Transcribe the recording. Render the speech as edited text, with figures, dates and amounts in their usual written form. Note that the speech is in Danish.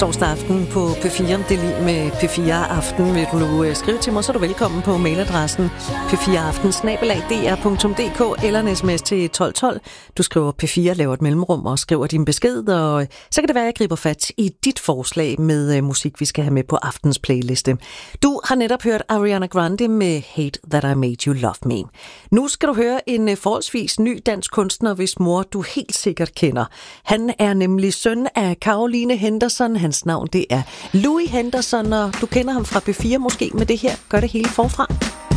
Torsdag aften på P4. Det er lige med P4 Aften. Vil du skrive til mig, så er du velkommen på mailadressen p4aften@dr.dk eller en sms til 1212. Du skriver P4, laver et mellemrum og skriver din besked, og så kan det være, at jeg griber fat i dit forslag med musik, vi skal have med på aftens playliste. Du har netop hørt Ariana Grande med Hate That I Made You Love Me. Nu skal du høre en forholdsvis ny dansk kunstner, hvis mor du helt sikkert kender. Han er nemlig søn af Caroline Henderson. Hans navn det er Louis Henderson, og du kender ham fra P4 måske med det her. Gør det hele forfra.